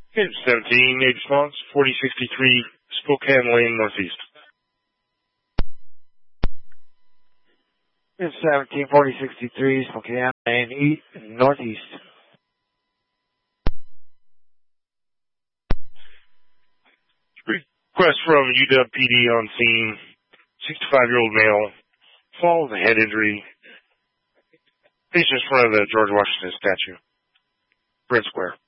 Hit 17, aid response, 4063 Spokane Lane, Northeast. Hit 17, 4063 Spokane Lane, Northeast. Request from UW PD on scene, 65-year-old male, fall with a head injury. Patient's in front of the George Washington statue, Brent Square.